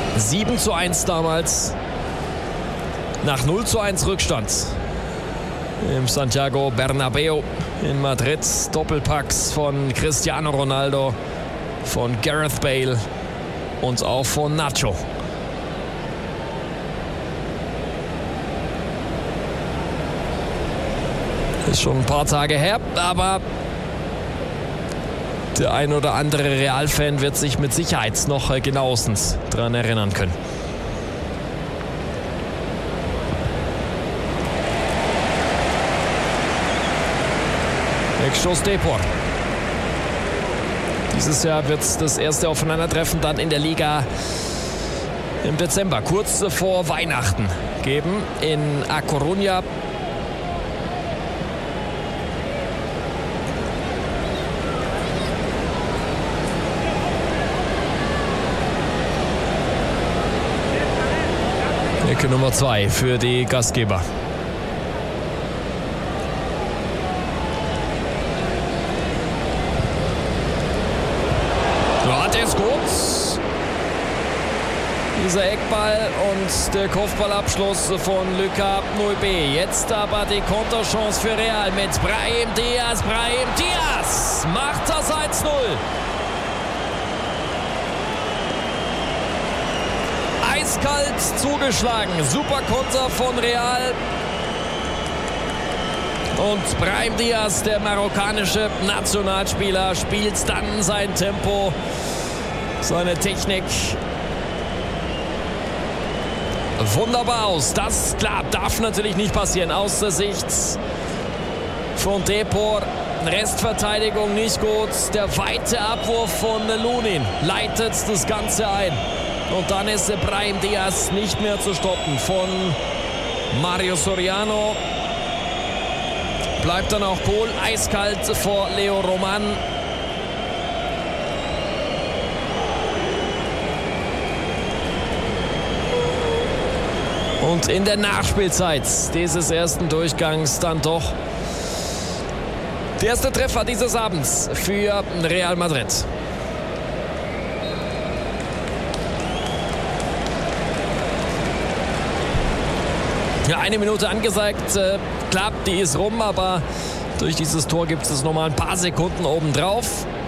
7:1 damals. Nach 0:1 Rückstand im Santiago Bernabéu in Madrid. Doppelpacks von Cristiano Ronaldo, von Gareth Bale und auch von Nacho. Ist schon ein paar Tage her, aber der ein oder andere Real-Fan wird sich mit Sicherheit noch genauestens daran erinnern können. Eckstoß Depor. Dieses Jahr wird es das erste Aufeinandertreffen dann in der Liga im Dezember, kurz vor Weihnachten, geben in A Coruña. Ecke Nummer 2 für die Gastgeber. Der ist gut. Dieser Eckball und der Kopfballabschluss von Lucas Noibé. Jetzt aber die Konterchance für Real mit Brahim Diaz. Brahim Diaz macht das 1:0. Eiskalt zugeschlagen. Super Konter von Real. Und Brahim Diaz, der marokkanische Nationalspieler, spielt dann sein Tempo, seine Technik wunderbar aus. Das, klar, darf natürlich nicht passieren aus der Sicht von Depor. Restverteidigung nicht gut. Der weite Abwurf von Lunin leitet das Ganze ein. Und dann ist Brahim Diaz nicht mehr zu stoppen von Mario Soriano. Bleibt dann auch Kohl eiskalt vor Leo Roman. Und in der Nachspielzeit dieses ersten Durchgangs dann doch der erste Treffer dieses Abends für Real Madrid. Ja, 1 Minute angesagt. Klar, die ist rum, aber durch dieses Tor gibt es nochmal ein paar Sekunden obendrauf.